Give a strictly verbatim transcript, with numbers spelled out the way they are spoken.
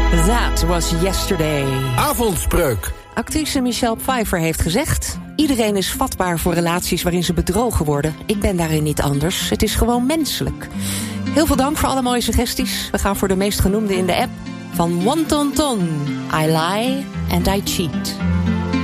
That was yesterday. Avondspreuk. Actrice Michelle Pfeiffer heeft gezegd: iedereen is vatbaar voor relaties waarin ze bedrogen worden. Ik ben daarin niet anders. Het is gewoon menselijk. Heel veel dank voor alle mooie suggesties. We gaan voor de meest genoemde in de app. Van One Ton Ton. I lie and I cheat.